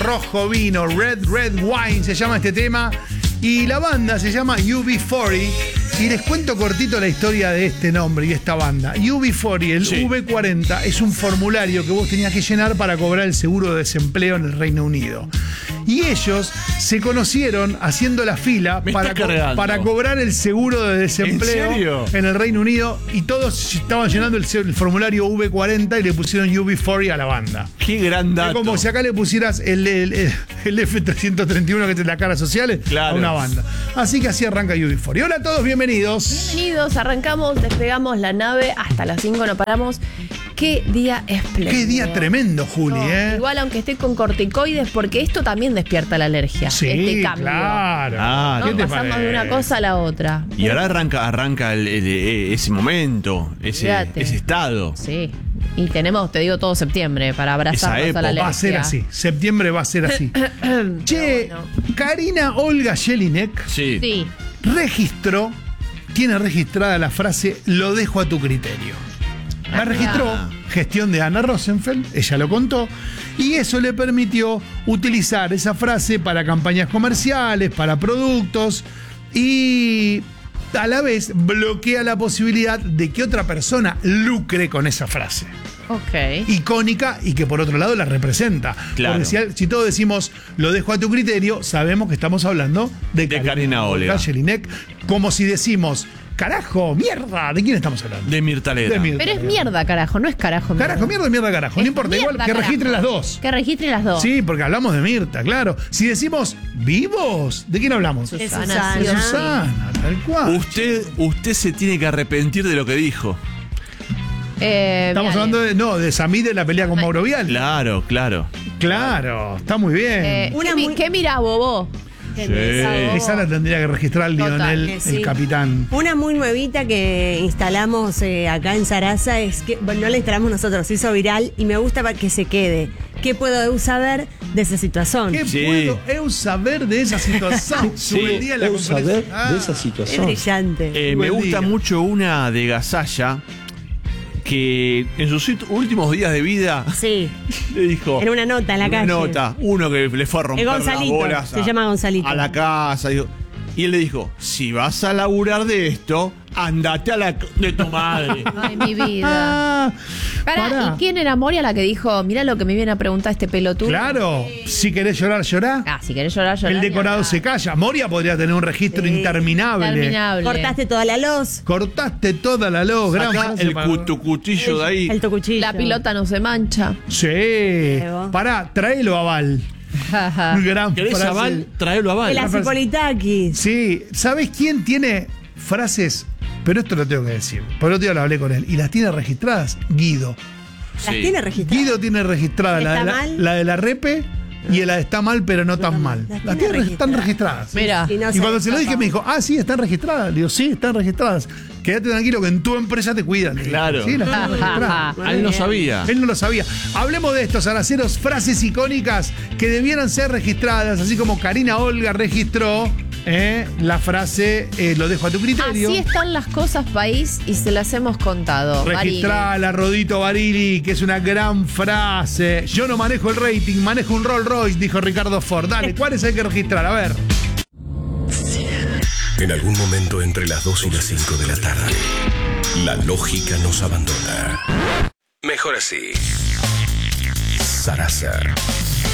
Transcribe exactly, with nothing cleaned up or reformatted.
rojo vino, Red Red Wine se llama este tema. Y la banda se llama U B cuarenta. Y les cuento cortito la historia de este nombre y esta banda. U B cuarenta, el sí. V cuarenta, es un formulario que vos tenías que llenar para cobrar el seguro de desempleo en el Reino Unido. Y ellos se conocieron haciendo la fila para, co- para cobrar el seguro de desempleo ¿En, en el Reino Unido. Y todos estaban llenando el, el formulario V cuarenta y le pusieron U B cuarenta a la banda. Qué gran dato. Es como si acá le pusieras el, el, el, el F trescientos treinta y uno que es la cara social claro. a una banda. Así que así arranca U B cuarenta. Y hola a todos, bienvenidos. Bienvenidos, arrancamos, despegamos la nave hasta las cinco, no paramos. Qué día espléndido. Qué día tremendo, Juli, no, ¿eh? Igual aunque esté con corticoides, porque esto también despierta la alergia. Sí, este cambio. Claro. Ah, ¿no? ¿qué te Pasamos parece? de una cosa a la otra. Y ahora arranca, arranca el, el, el, ese momento, ese, ese estado. Sí. Y tenemos, te digo, todo septiembre para abrazarnos a la alergia. Va a ser así. Septiembre va a ser así. Che, bueno. Karina Olga Jelinek sí. sí. registró, tiene registrada la frase "lo dejo a tu criterio". La registró, gestión de Anna Rosenfeld, ella lo contó, y eso le permitió utilizar esa frase para campañas comerciales, para productos, y a la vez bloquea la posibilidad de que otra persona lucre con esa frase. Ok. Icónica y que por otro lado la representa. Claro. Porque si, si todos decimos "lo dejo a tu criterio", sabemos que estamos hablando de, de Karina Olga Jelinek, como si decimos "carajo, mierda", ¿de quién estamos hablando? De Mirta Legrand. De Mirta Pero es Legrand. mierda, carajo, no es carajo. Mierda. Carajo, mierda, mierda, carajo. Es no importa, mierda, igual que carajo. registre las dos. Que registre las dos. Sí, porque hablamos de Mirta, claro. Si decimos "vivos", ¿de quién hablamos? De Susana. De Susana, tal cual. Usted, usted se tiene que arrepentir de lo que dijo. Eh, Estamos Viale. hablando de, no, de Samid de la pelea con Mauro Vial. Claro, claro. Claro, está muy bien. Eh, Una ¿qué, mi- muy- ¿Qué mirá, bobo? Sí. Esa la tendría que registrar Total, Lionel, que el sí. capitán. Una muy nuevita que instalamos eh, acá en Sarasa es que, bueno, no la instalamos nosotros, se hizo viral y me gusta para que se quede. ¿Qué puedo eu saber de esa situación? ¿Qué Sí. puedo eu saber de esa situación? Sí, Sube el día en la eu conferencia. saber Ah, de esa Es situación. brillante. Eh, Buen me gusta día. mucho una de Gasalla que en sus ut- últimos días de vida Sí, le dijo. en una nota en la una calle. nota, uno que le fue a romper El las Gonzalito, bolas se a, llama Gonzalito. a la casa. Dijo, y él le dijo: si vas a laburar de esto, andate a la c- de tu madre. Ay, mi vida. Ah, Pará, pará. ¿y quién era Moria la que dijo, mirá lo que me viene a preguntar este pelotudo? Claro, si querés llorar, llorá. Ah, si querés llorar, llorar. El decorado ya. se calla. Moria podría tener un registro Sí. interminable. Interminable. Cortaste toda la luz, Cortaste toda la luz. Gran Acá frase el para- cutucutillo de ahí. el tocuchillo. La pilota no se mancha. Sí. Luego. Pará, tráelo a Val. Gran ¿Querés frase. aval? Tráelo a Val. El Acipolitakis. Sí, ¿sabés quién tiene frases? Pero esto lo tengo que decir. Por otro día lo hablé con él. Y las tiene registradas. Guido. Las Sí. tiene registradas. Guido tiene registrada la de ¿Está la, mal? la de la repe y la de está mal, pero no tan mal. Las Las tiene tiene, están registradas. registradas. Mira. Y no Y cuando se lo dije escapa. me dijo, ah, sí, están registradas. Le digo, sí, están registradas. Quédate tranquilo que en tu empresa te cuidan. Le dije. Claro. Sí, las tienen registradas. Ah, él no sabía. Él no lo sabía. Hablemos de estos araceros, frases icónicas que debieran ser registradas, así como Karina Olga registró eh, la frase eh, "lo dejo a tu criterio". Así están las cosas, país, y se las hemos contado. Registrala, Rodito Barili, que es una gran frase. Yo no manejo el rating, manejo un Rolls Royce, dijo Ricardo Ford. Dale, ¿cuáles hay que registrar? A ver. En algún momento entre las dos y las cinco de la tarde, la lógica nos abandona. Mejor así. Sarasa.